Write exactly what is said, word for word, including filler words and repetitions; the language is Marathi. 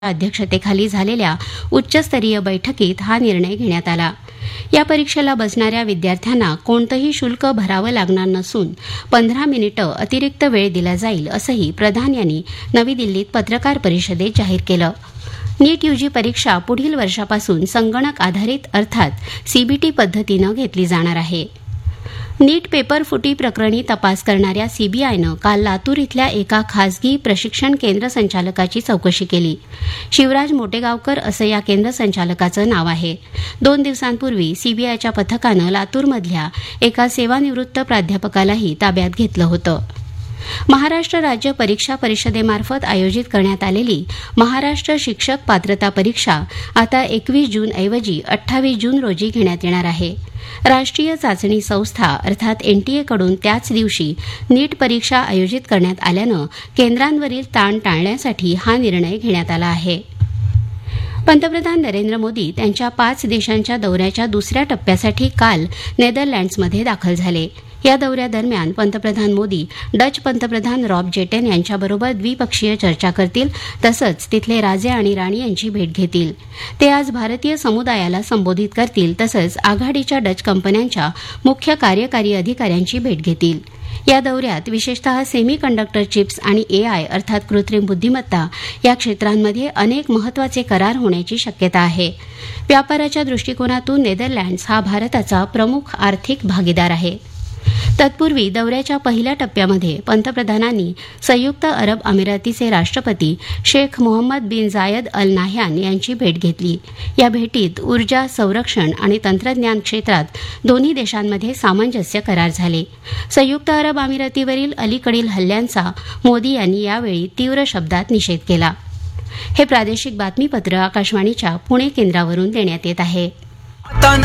अध्यक्षतेखाली झालेल्या उच्चस्तरीय बैठकीत हा निर्णय घेण्यात आला. या परीक्षेला बसणाऱ्या विद्यार्थ्यांना कोणतंही शुल्क भरावं लागणार नसून पंधरा मिनिटं अतिरिक्त वेळ दिला जाईल असंही प्रधान यांनी नवी दिल्लीत पत्रकार परिषदेत जाहीर केलं. नीट यूजी परीक्षा पुढील वर्षापासून संगणक आधारित अर्थात सीबीटी पद्धतीनं घेतली जाणार आहे. नीट पेपर फुटी प्रकरणी तपास करणाऱ्या सीबीआयनं काल लातूर इथल्या एका खासगी प्रशिक्षण केंद्र संचालकाची चौकशी केली. शिवराज मोटेगावकर असं या केंद्र संचालकाचं नाव आहे. दोन दिवसांपूर्वी सीबीआयच्या पथकानं लातूरमधल्या एका सेवानिवृत्त प्राध्यापकालाही ताब्यात घेतलं होतं. महाराष्ट्र राज्य परीक्षा परिषदेमार्फत आयोजित करण्यात आलेली महाराष्ट्र शिक्षक पात्रता परीक्षा आता एकवीस जून ऐवजी अठ्ठावीस जून रोजी घेण्यात येणार आहे. राष्ट्रीय चाचणी संस्था अर्थात एनटीएकडून त्याच दिवशी नीट परीक्षा आयोजित करण्यात आल्यानं केंद्रांवरील ताण टाळण्यासाठी हा निर्णय घेण्यात आला आहे. पंतप्रधान नरेंद्र मोदी त्यांच्या पाच देशांच्या दौऱ्याच्या दुसऱ्या टप्प्यासाठी काल नेदरलँड्समध्ये दाखल झाले. या दौऱ्यादरम्यान पंतप्रधान मोदी डच पंतप्रधान रॉब जेटेन यांच्याबरोबर द्विपक्षीय चर्चा करतील तसंच तिथले राजे आणि राणी यांची भेट घेतील. ते आज भारतीय समुदायाला संबोधित करतील तसंच आघाडीच्या डच कंपन्यांच्या मुख्य कार्यकारी अधिकाऱ्यांची भेट घेतील. या दौऱ्यात विशेषतः सेमी कंडक्टर चिप्स आणि एआय अर्थात कृत्रिम बुद्धिमत्ता या क्षेत्रांमध्ये अनेक महत्वाचे करार होण्याची शक्यता आहे. व्यापाराच्या दृष्टिकोनातून नेदरलँड्स हा भारताचा प्रमुख आर्थिक भागीदार आहे. तत्पूर्वी दौऱ्याच्या पहिल्या टप्प्यामध्ये पंतप्रधानांनी संयुक्त अरब अमिरातीचे राष्ट्रपती शेख मोहम्मद बिन जायद अल नाह्यान यांची भेट घेतली. या भेटीत ऊर्जा, संरक्षण आणि तंत्रज्ञान क्षेत्रात दोन्ही देशांमध्ये सामंजस्य करार झाले. संयुक्त अरब अमिरातीवरील अलीकडील हल्ल्यांचा मोदी यांनी यावेळी तीव्र शब्दात निषेध केला. हे प्रादेशिक बातमीपत्र आकाशवाणीच्या पुणे केंद्रावरून देण्यात येत आहे.